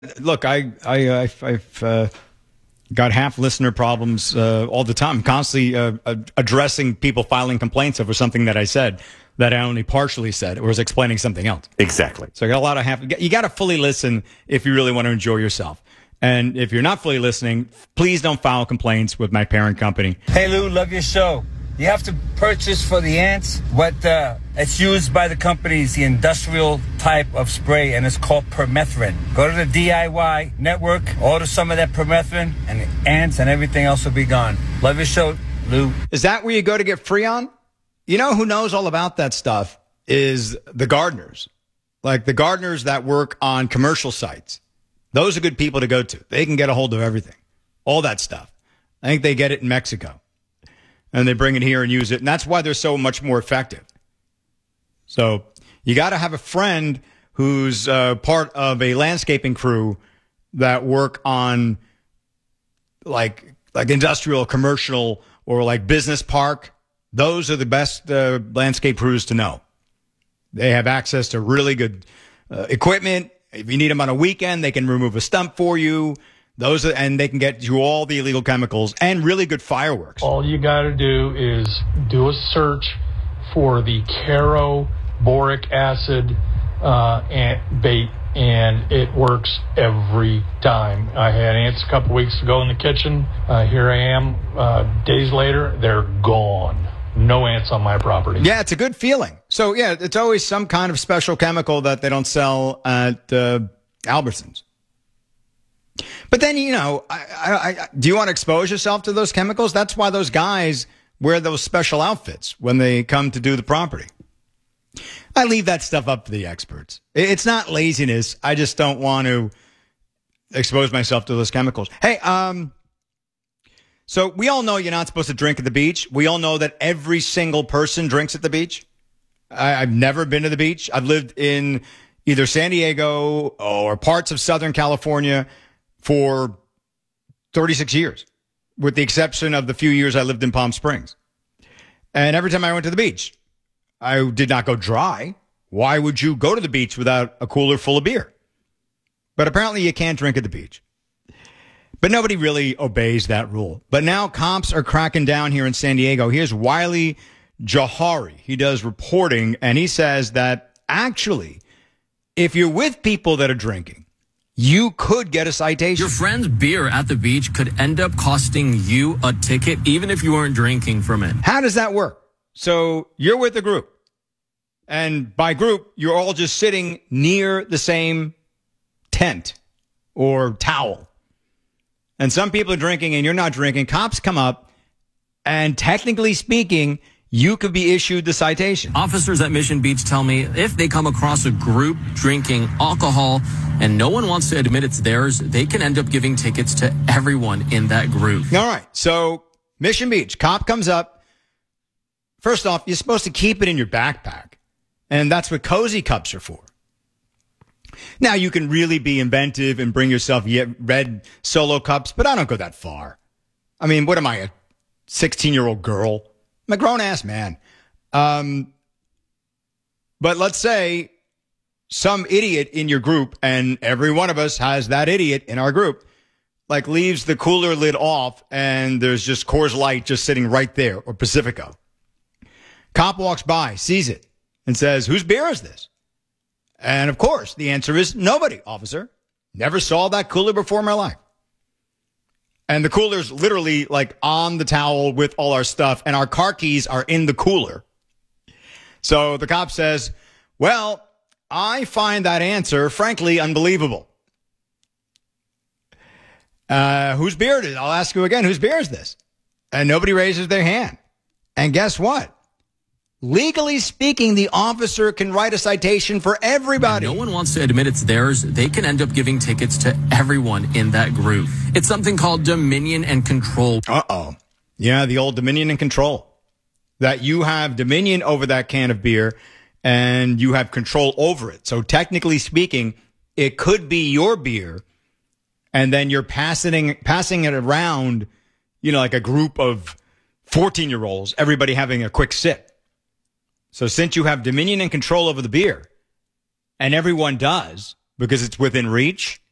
Look, I've got half listener problems all the time. I'm constantly addressing people filing complaints over something that I said that I only partially said or was explaining something else. Exactly. So I got a lot of half. You got to fully listen if you really want to enjoy yourself. And if you're not fully listening, please don't file complaints with my parent company. Hey, Lou, love your show. You have to purchase for the ants what it's used by the companies, the industrial type of spray, and it's called permethrin. Go to the DIY network, order some of that permethrin, and the ants and everything else will be gone. Love your show, Lou. Is that where you go to get Freon? You know who knows all about that stuff is the gardeners. Like the gardeners that work on commercial sites. Those are good people to go to. They can get a hold of everything. All that stuff. I think they get it in Mexico. And they bring it here and use it. And that's why they're so much more effective. So you got to have a friend who's part of a landscaping crew that work on like industrial, commercial, or like business park. Those are the best landscape crews to know. They have access to really good equipment. If you need them on a weekend, they can remove a stump for you. And they can get you all the illegal chemicals and really good fireworks. All you got to do is do a search for the Caro boric acid bait, and it works every time. I had ants a couple weeks ago in the kitchen. Here I am. Days later, they're gone. No ants on my property. Yeah, it's a good feeling. So, yeah, it's always some kind of special chemical that they don't sell at Albertsons. But then, you know, do you want to expose yourself to those chemicals? That's why those guys wear those special outfits when they come to do the property. I leave that stuff up to the experts. It's not laziness. I just don't want to expose myself to those chemicals. Hey, so we all know you're not supposed to drink at the beach. We all know that every single person drinks at the beach. I've never been to the beach. I've lived in either San Diego or parts of Southern California for 36 years, with the exception of the few years I lived in Palm Springs. And every time I went to the beach, I did not go dry. Why would you go to the beach without a cooler full of beer? But apparently you can't drink at the beach. But nobody really obeys that rule. But now cops are cracking down here in San Diego. Here's Wiley Johari. He does reporting, and he says that actually, if you're with people that are drinking, you could get a citation. Your friend's beer at the beach could end up costing you a ticket, even if you weren't drinking from it. How does that work? So you're with a group. And by group, you're all just sitting near the same tent or towel. And some people are drinking and you're not drinking. Cops come up, and technically speaking, you could be issued the citation. Officers at Mission Beach tell me if they come across a group drinking alcohol and no one wants to admit it's theirs, they can end up giving tickets to everyone in that group. All right. So Mission Beach, cop comes up. First off, you're supposed to keep it in your backpack. And that's what cozy cups are for. Now, you can really be inventive and bring yourself red Solo cups, but I don't go that far. I mean, what am I, a 16-year-old girl? I'm a grown-ass man. But let's say some idiot in your group, and every one of us has that idiot in our group, like leaves the cooler lid off, and there's just Coors Light just sitting right there, or Pacifico. Cop walks by, sees it, and says, "Whose beer is this?" And, of course, the answer is nobody, officer. Never saw that cooler before in my life. And the cooler's literally like on the towel with all our stuff, and our car keys are in the cooler. So the cop says, "Well, I find that answer, frankly, unbelievable. Whose beer is it? I'll ask you again, whose beer is this?" And nobody raises their hand. And guess what? Legally speaking, the officer can write a citation for everybody. When no one wants to admit it's theirs, they can end up giving tickets to everyone in that group. It's something called dominion and control. Uh-oh. Yeah, the old dominion and control. That you have dominion over that can of beer and you have control over it. So technically speaking, it could be your beer, and then you're passing it around, you know, like a group of 14-year-olds, everybody having a quick sip. So since you have dominion and control over the beer, and everyone does, because it's within reach,